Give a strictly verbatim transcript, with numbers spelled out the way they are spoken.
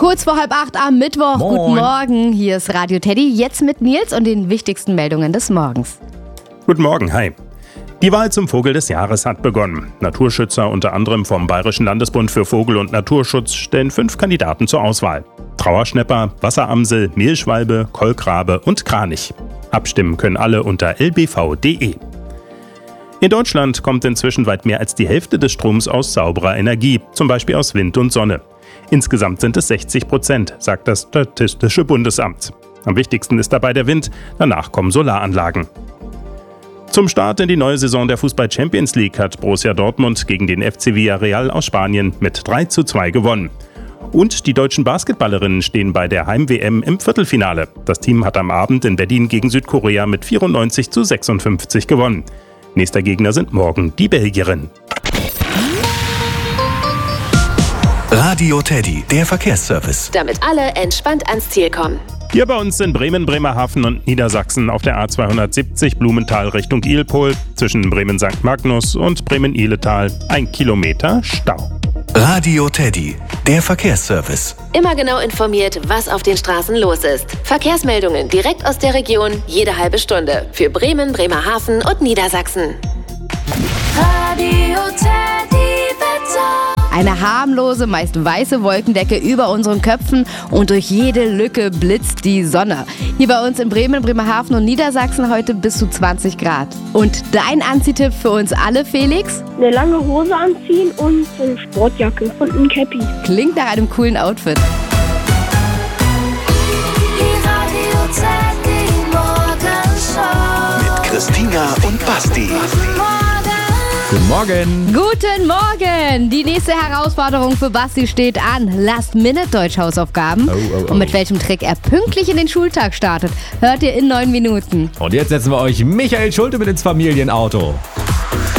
Kurz vor halb acht am Mittwoch. Moin. Guten Morgen, hier ist Radio Teddy. Jetzt mit Nils und den wichtigsten Meldungen des Morgens. Guten Morgen, hi. Die Wahl zum Vogel des Jahres hat begonnen. Naturschützer, unter anderem vom Bayerischen Landesbund für Vogel- und Naturschutz, stellen fünf Kandidaten zur Auswahl. Trauerschnäpper, Wasseramsel, Mehlschwalbe, Kolkrabe und Kranich. Abstimmen können alle unter l b v punkt d e. In Deutschland kommt inzwischen weit mehr als die Hälfte des Stroms aus sauberer Energie, zum Beispiel aus Wind und Sonne. Insgesamt sind es sechzig Prozent, sagt das Statistische Bundesamt. Am wichtigsten ist dabei der Wind, danach kommen Solaranlagen. Zum Start in die neue Saison der Fußball-Champions League hat Borussia Dortmund gegen den F C Villarreal aus Spanien mit drei zu zwei gewonnen. Und die deutschen Basketballerinnen stehen bei der Heim-W M im Viertelfinale. Das Team hat am Abend in Berlin gegen Südkorea mit vierundneunzig zu sechsundfünfzig gewonnen. Nächster Gegner sind morgen die Belgierinnen. Radio Teddy, der Verkehrsservice. Damit alle entspannt ans Ziel kommen. Hier bei uns in Bremen, Bremerhaven und Niedersachsen auf der A zweihundertsiebzig Blumenthal Richtung Ilpol zwischen Bremen-Sankt Magnus und Bremen-Ihletal ein Kilometer Stau. Radio Teddy, der Verkehrsservice. Immer genau informiert, was auf den Straßen los ist. Verkehrsmeldungen direkt aus der Region, jede halbe Stunde. Für Bremen, Bremerhaven und Niedersachsen. Radio Teddy Wetter. Eine harmlose, meist weiße Wolkendecke über unseren Köpfen und durch jede Lücke blitzt die Sonne. Hier bei uns in Bremen, Bremerhaven und Niedersachsen heute bis zu zwanzig Grad. Und dein Anziehtipp für uns alle, Felix? Eine lange Hose anziehen und eine Sportjacke und ein Cappy. Klingt nach einem coolen Outfit. Die Radio Teddy Morgenshow. Mit Christina und Basti. Guten Morgen. Guten Morgen! Die nächste Herausforderung für Basti steht an. Last-Minute-Deutsch-Hausaufgaben. Oh, oh, oh. Und mit welchem Trick er pünktlich in den Schultag startet, hört ihr in neun Minuten. Und jetzt setzen wir euch Michael Schulte mit ins Familienauto.